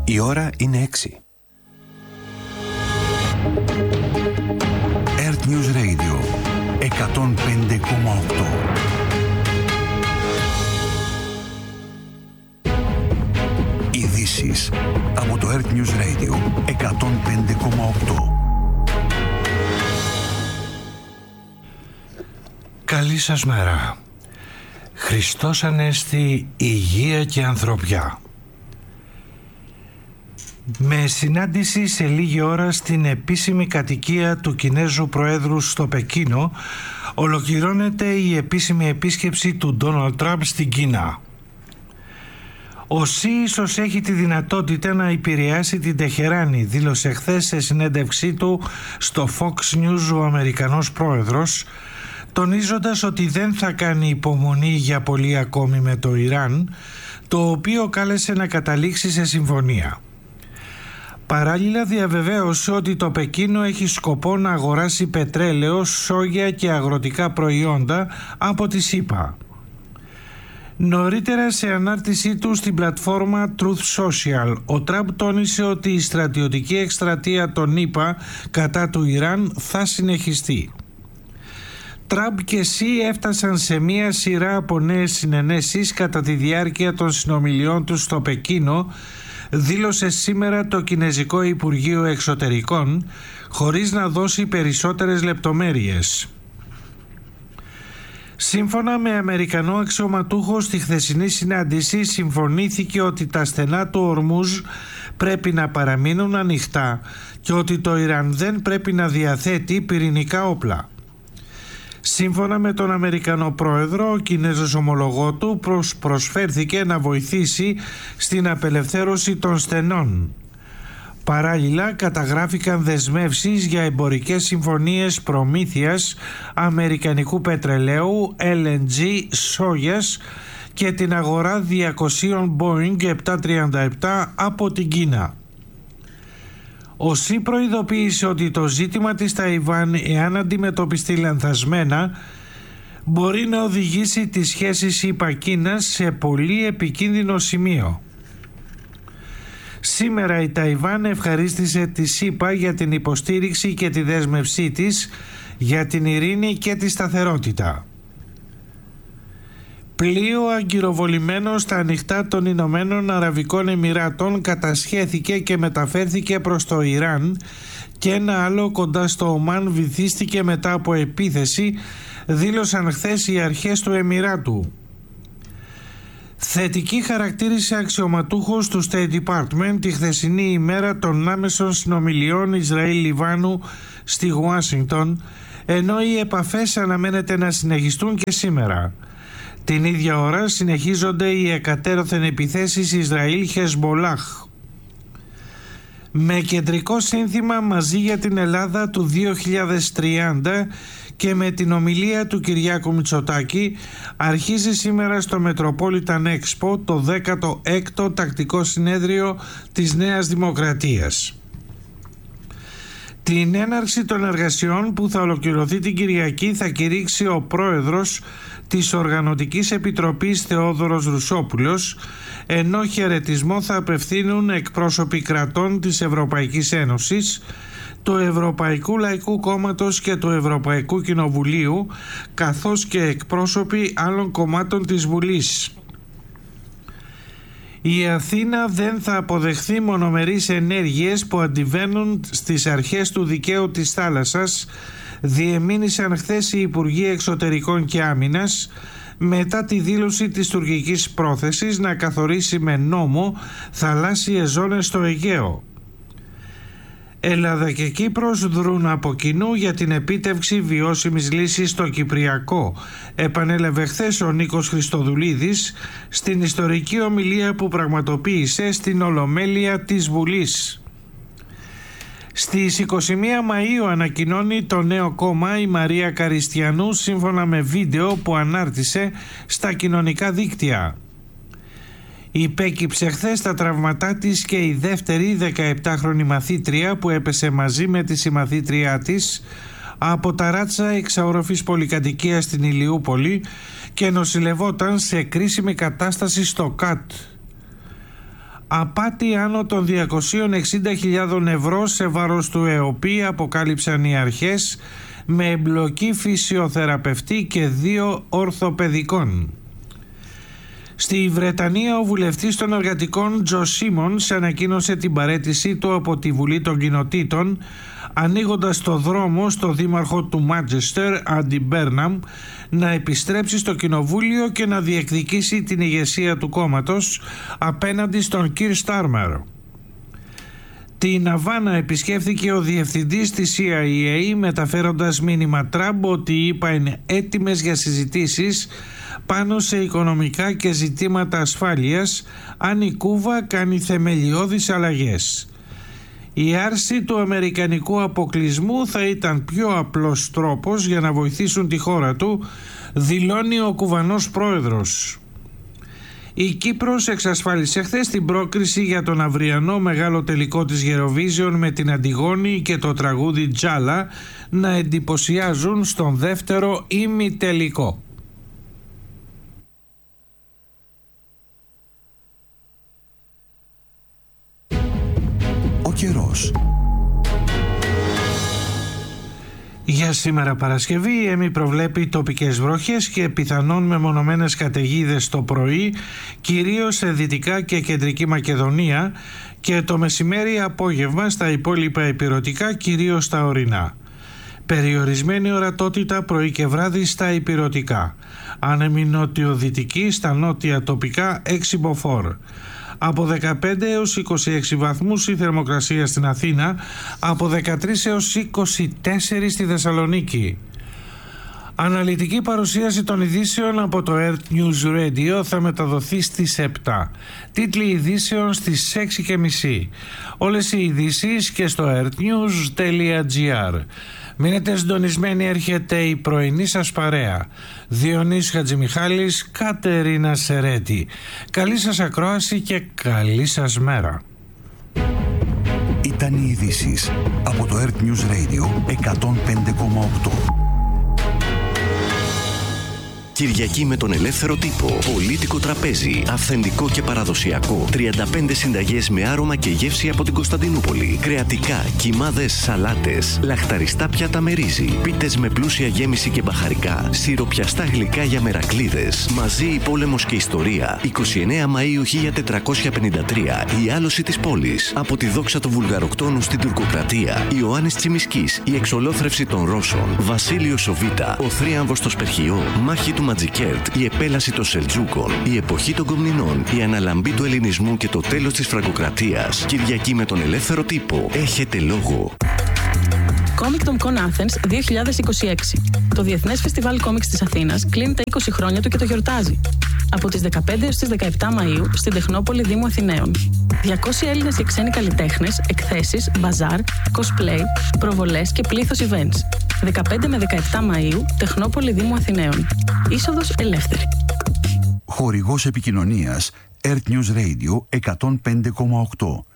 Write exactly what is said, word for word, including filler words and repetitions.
Η ώρα είναι έξι. Earth News Radio εκατόν πέντε κόμμα οκτώ. Ειδήσεις από το Earth News Radio εκατόν πέντε κόμμα οκτώ. Καλή σας μέρα. Χριστός Ανέστη, υγεία και ανθρωπιά. Με συνάντηση σε λίγη ώρα στην επίσημη κατοικία του Κινέζου Προέδρου στο Πεκίνο, ολοκληρώνεται η επίσημη επίσκεψη του Ντόναλντ Τραμπ στην Κίνα. Ο Σι ίσως έχει τη δυνατότητα να επηρεάσει την Τεχεράνη, δήλωσε χθες σε συνέντευξή του στο Fox News ο Αμερικανός Πρόεδρος, τονίζοντας ότι δεν θα κάνει υπομονή για πολύ ακόμη με το Ιράν, το οποίο κάλεσε να καταλήξει σε συμφωνία. Παράλληλα διαβεβαίωσε ότι το Πεκίνο έχει σκοπό να αγοράσει πετρέλαιο, σόγια και αγροτικά προϊόντα από τη ΣΥΠΑ. Νωρίτερα σε ανάρτησή του στην πλατφόρμα Truth Social, ο Τραμπ τόνισε ότι η στρατιωτική εκστρατεία των ΗΠΑ κατά του Ιράν θα συνεχιστεί. Τραμπ και Σι έφτασαν σε μία σειρά από νέες συνενέσεις κατά τη διάρκεια των συνομιλιών τους στο Πεκίνο, δήλωσε σήμερα το Κινεζικό Υπουργείο Εξωτερικών, χωρίς να δώσει περισσότερες λεπτομέρειες. Σύμφωνα με Αμερικανό αξιωματούχο, στη χθεσινή συνάντηση συμφωνήθηκε ότι τα στενά του Ορμούζ πρέπει να παραμείνουν ανοιχτά και ότι το Ιράν δεν πρέπει να διαθέτει πυρηνικά όπλα. Σύμφωνα με τον Αμερικανό Πρόεδρο, ο Κινέζος ομολογό του προσ- προσφέρθηκε να βοηθήσει στην απελευθέρωση των στενών. Παράλληλα, καταγράφηκαν δεσμεύσεις για εμπορικές συμφωνίες προμήθειας αμερικανικού πετρελαίου, ελ εν τζι, σόγιας και την αγορά διακοσίων Boeing επτακόσια τριάντα επτά από την Κίνα. Ο Σι προειδοποίησε ότι το ζήτημα της Ταϊβάν, εάν αντιμετωπιστεί λανθασμένα, μπορεί να οδηγήσει τις σχέσεις ΗΠΑ-Κίνας σε πολύ επικίνδυνο σημείο. Σήμερα η Ταϊβάν ευχαρίστησε τη ΣΥΠΑ για την υποστήριξη και τη δέσμευσή της για την ειρήνη και τη σταθερότητα. Πλοίο αγκυροβολημένο στα ανοιχτά των Ηνωμένων Αραβικών Εμιράτων κατασχέθηκε και μεταφέρθηκε προς το Ιράν και ένα άλλο κοντά στο Ομάν βυθίστηκε μετά από επίθεση, δήλωσαν χθες οι αρχές του Εμιράτου. Θετική χαρακτήρισε αξιωματούχος του State Department τη χθεσινή ημέρα των άμεσων συνομιλιών Ισραήλ-Λιβάνου στη Ουάσιγκτον, ενώ οι επαφές αναμένεται να συνεχιστούν και σήμερα. Την ίδια ώρα συνεχίζονται οι εκατέρωθεν επιθέσεις Ισραήλ-Χεσμολάχ. Με κεντρικό σύνθημα «Μαζί για την Ελλάδα» του δύο χιλιάδες τριάντα και με την ομιλία του Κυριάκου Μητσοτάκη, αρχίζει σήμερα στο Metropolitan Expo το δέκατο έκτο τακτικό συνέδριο της Νέας Δημοκρατίας. Την έναρξη των εργασιών που θα ολοκληρωθεί την Κυριακή θα κηρύξει ο πρόεδρος της Οργανωτικής Επιτροπής Θεόδωρος Ρουσόπουλος, ενώ χαιρετισμό θα απευθύνουν εκπρόσωποι κρατών της Ευρωπαϊκής Ένωσης, του Ευρωπαϊκού Λαϊκού Κόμματος και του Ευρωπαϊκού Κοινοβουλίου, καθώς και εκπρόσωποι άλλων κομμάτων της Βουλής. Η Αθήνα δεν θα αποδεχθεί μονομερείς ενέργειες που αντιβαίνουν στις αρχές του δικαίου της θάλασσας, διεμήνυσαν χθες οι Υπουργοί Εξωτερικών και Άμυνας μετά τη δήλωση της τουρκικής πρόθεσης να καθορίσει με νόμο θαλάσσιες ζώνες στο Αιγαίο. Ελλάδα και Κύπρος δρούν από κοινού για την επίτευξη βιώσιμης λύσης στο Κυπριακό, επανέλαβε χθες ο Νίκος Χριστοδουλίδης στην ιστορική ομιλία που πραγματοποίησε στην Ολομέλεια της Βουλής. Στις είκοσι μία Μαΐου ανακοινώνει το νέο κόμμα η Μαρία Καριστιανού, σύμφωνα με βίντεο που ανάρτησε στα κοινωνικά δίκτυα. Υπέκυψε χθες τα τραυματά της και η δεύτερη δεκαεπτάχρονη μαθήτρια που έπεσε μαζί με τη συμμαθήτριά της από ταράτσα εξαόροφης πολυκατοικίας στην Ηλιούπολη και νοσηλευόταν σε κρίσιμη κατάσταση στο ΚΑΤ. Απάτη άνω των διακόσιες εξήντα χιλιάδες ευρώ σε βάρος του ΕΟΠΗ αποκάλυψαν οι αρχές με εμπλοκή φυσιοθεραπευτή και δύο ορθοπαιδικών. Στη Βρετανία, ο βουλευτής των εργατικών Τζο Σίμονς ανακοίνωσε την παραίτησή του από τη Βουλή των Κοινοτήτων, ανοίγοντας το δρόμο στο δήμαρχο του Μάντσεστερ, Άντι Μπέρναμ, να επιστρέψει στο κοινοβούλιο και να διεκδικήσει την ηγεσία του κόμματος απέναντι στον Κιρ Στάρμερ. Την Αβάνα επισκέφθηκε ο διευθυντής της σι άι έι, μεταφέροντας μήνυμα Τραμπ ότι οι ΗΠΑ είναι έτοιμες για συζητήσεις πάνω σε οικονομικά και ζητήματα ασφάλειας αν η Κούβα κάνει θεμελιώδεις αλλαγές. Η άρση του αμερικανικού αποκλεισμού θα ήταν πιο απλός τρόπος για να βοηθήσουν τη χώρα του, δηλώνει ο Κουβανός πρόεδρος. Η Κύπρος εξασφάλισε χθες την πρόκριση για τον αυριανό μεγάλο τελικό της Eurovision με την Αντιγόνη και το τραγούδι Τζάλα να εντυπωσιάζουν στον δεύτερο ημιτελικό. Ο καιρός. Για σήμερα Παρασκευή η ΕΜΗ προβλέπει τοπικές βροχές και πιθανόν μεμονωμένες καταιγίδες το πρωί, κυρίως σε Δυτικά και Κεντρική Μακεδονία, και το μεσημέρι απόγευμα στα υπόλοιπα ηπειρωτικά, κυρίως στα ορεινά. Περιορισμένη ορατότητα πρωί και βράδυ στα ηπειρωτικά. Άνεμη νότιο-δυτική στα νότια τοπικά έξι μποφόρ. Από δεκαπέντε έως είκοσι έξι βαθμούς η θερμοκρασία στην Αθήνα, από δεκατρείς έως είκοσι τέσσερα στη Θεσσαλονίκη. Αναλυτική παρουσίαση των ειδήσεων από το Earth News Radio θα μεταδοθεί στις επτά. Τίτλοι ειδήσεων στις έξι και μισή. Όλες οι ειδήσεις και στο earthnews τελεία gr. Μείνετε συντονισμένοι, έρχεται η πρωινή σας παρέα. Διονύσης Χατζημιχάλης, Κατερίνα Σερέτη. Καλή σας ακρόαση και καλή σας μέρα. Ήταν οι ειδήσεις από το Earth News Radio εκατόν πέντε κόμμα οκτώ. Κυριακή με τον ελεύθερο τύπο. Πολίτικο τραπέζι. Αυθεντικό και παραδοσιακό. τριάντα πέντε συνταγές με άρωμα και γεύση από την Κωνσταντινούπολη. Κρεατικά, κιμάδες, σαλάτες. Λαχταριστά πιάτα με ρύζι. Πίτες με πλούσια γέμιση και μπαχαρικά. Σιροπιαστά γλυκά για μερακλείδες. Μαζί η πόλεμος και ιστορία. εικοστή ενάτη Μαΐου χίλια τετρακόσια πενήντα τρία. Η άλωση της πόλης. Από τη δόξα του Βουλγαροκτόνου στην τουρκοκρατία. Ιωάννης Τσιμισκής. Η εξολόθρευση των Ρώσων. Βασίλειος Σοβίτα. Ο θρίαμβος στο Σπερχιό. Μάχη του Ματζικέρτ, η επέλαση των Σελτζούκων, η εποχή των Κομνηνών, η αναλαμπή του ελληνισμού και το τέλος της Φραγκοκρατίας. Κυριακή με τον ελεύθερο τύπο. Έχετε λόγο. Comicton Con Athens δύο χιλιάδες είκοσι έξι. Το Διεθνές Φεστιβάλ Κόμιξ της Αθήνας κλείνει τα είκοσι χρόνια του και το γιορτάζει. Από τις δεκαπέντε έως τις δεκαεπτά Μαΐου στην Τεχνόπολη Δήμου Αθηναίων. διακόσιοι Έλληνες και ξένοι καλλιτέχνες, εκθέσεις, μπαζάρ, cosplay, προβολές και πλήθος events. δεκαπέντε με δεκαεπτά Μαΐου, Τεχνόπολη Δήμου Αθηναίων. Είσοδος ελεύθερη. Χορηγός επικοινωνίας Earth News Radio εκατόν πέντε κόμμα οκτώ.